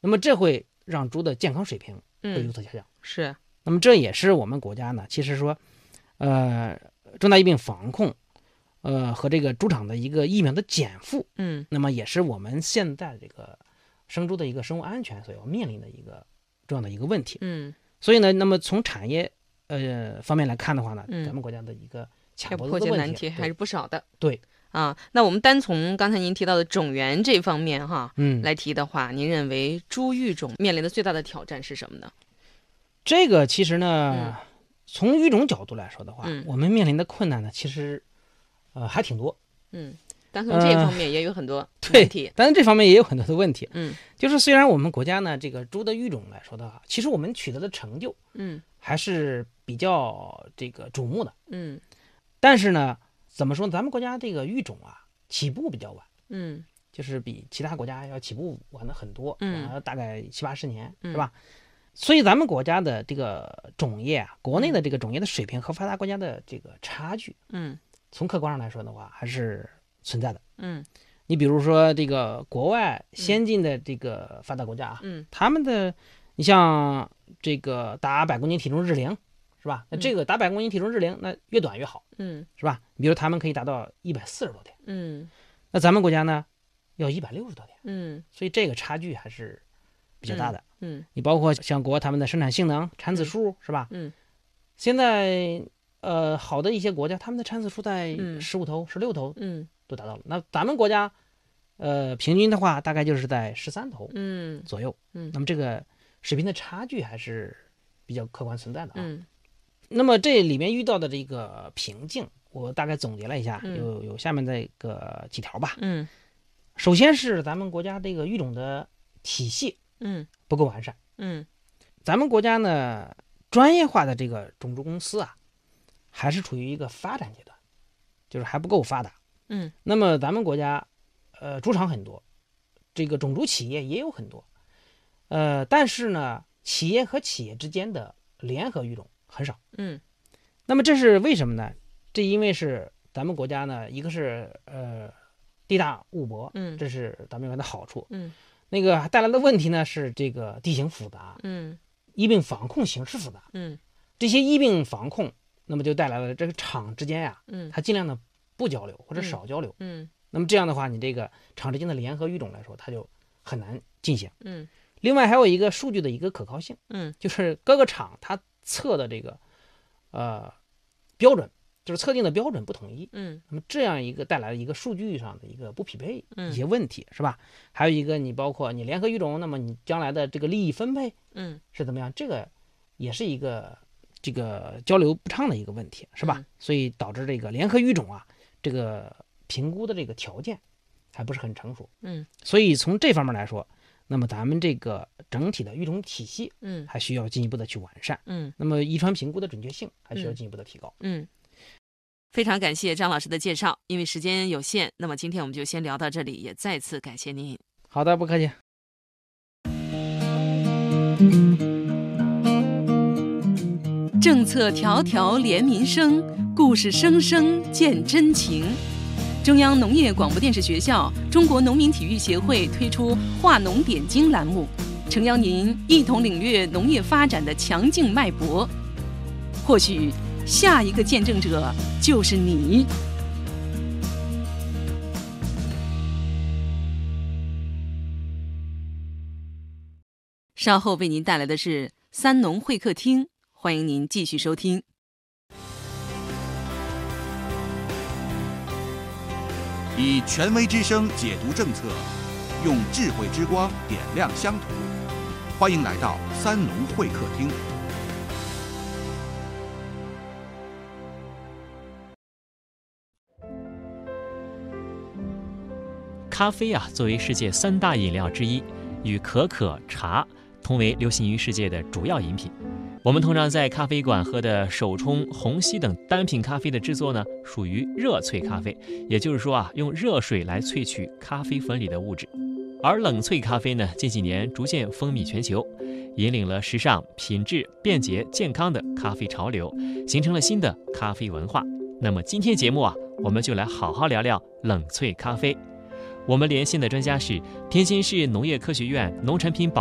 那么这会让猪的健康水平会有所下降。 是。 那么这也是我们国家呢，其实说，重大疫病防控，和这个猪场的一个疫苗的减负，那么也是我们现在这个生猪的一个生物安全所要面临的一个重要的一个问题。所以呢，那么从产业方面来看的话呢，咱们国家的一个卡脖子的问题， 难题还是不少的。 对啊，那我们单从刚才您提到的种源这方面来提的话，您认为猪育种面临的最大的挑战是什么呢？ 这个其实呢，从育种角度来说的话，我们面临的困难呢，其实还挺多。 但从这方面也有很多问题。 对，但是这方面也有很多的问题。就是虽然我们国家呢，这个猪的育种来说的话，其实我们取得的成就，还是比较这个瞩目的。但是呢，怎么说呢？咱们国家这个育种啊，起步比较晚。就是比其他国家要起步晚的很多。大概70-80年，是吧？所以咱们国家的这个种业啊，国内的这个种业的水平和发达国家的这个差距，从客观上来说的话，还是存在的。你比如说这个国外先进的这个发达国家啊，他们的，你像这个打100公斤体重日龄，是吧？那这个打100公斤体重日龄，那越短越好，是吧？比如他们可以达到140多天，那咱们国家呢，要160多天，所以这个差距还是比较大的。你包括像国外他们的生产性能、产子数，是吧？现在好的一些国家，他们的产子数在15头、16头，都达到了。那咱们国家，平均的话大概就是在13头左右。那么这个水平的差距还是比较客观存在的啊。那么这里面遇到的这个瓶颈，我大概总结了一下，有下面这个几条吧。首先是咱们国家这个育种的体系不够完善。咱们国家呢，专业化的这个种猪公司啊，还是处于一个发展阶段，就是还不够发达。那么咱们国家猪场很多，这个种猪企业也有很多，但是呢，企业和企业之间的联合育种很少。那么这是为什么呢？这因为是咱们国家呢，一个是地大物博，这是咱们国家的好处。那个带来的问题呢是这个地形复杂，疫病防控形势复杂，这些疫病防控，那么就带来了这个厂之间呀，它尽量的不交流或者少交流，那么这样的话，你这个厂之间的联合育种来说，它就很难进行。另外还有一个数据的一个可靠性，就是各个厂它测的这个标准，就是测定的标准不统一，那么这样一个带来了一个数据上的一个不匹配一些问题，是吧？还有一个你包括你联合育种，那么你将来的这个利益分配，是怎么样？这个也是一个这个交流不畅的一个问题，是吧？所以导致这个联合育种啊，这个评估的这个条件还不是很成熟。所以从这方面来说，那么咱们这个整体的育种体系，还需要进一步的去完善。那么遗传评估的准确性还需要进一步的提高。 非常感谢张老师的介绍，因为时间有限，那么今天我们就先聊到这里，也再次感谢您。 好的，不客气。 政策条条连民生，故事声声见真情。中央农业广播电视学校、中国农民体育协会推出话农点睛栏目，诚邀您一同领略农业发展的强劲脉搏。或许下一个见证者就是你。稍后为您带来的是三农会客厅，欢迎您继续收听。 以权威之声解读政策，用智慧之光点亮乡土。欢迎来到三农会客厅。 咖啡啊，作为世界3大饮料之一，与可可、茶同为流行于世界的主要饮品。我们通常在咖啡馆喝的手冲、虹吸等单品咖啡的制作呢，属于热萃咖啡，也就是说啊，用热水来萃取咖啡粉里的物质。而冷萃咖啡呢，近几年逐渐风靡全球，引领了时尚、品质、便捷、健康的咖啡潮流，形成了新的咖啡文化。那么今天节目啊，我们就来好好聊聊冷萃咖啡。我们连线的专家是天津市农业科学院农产品保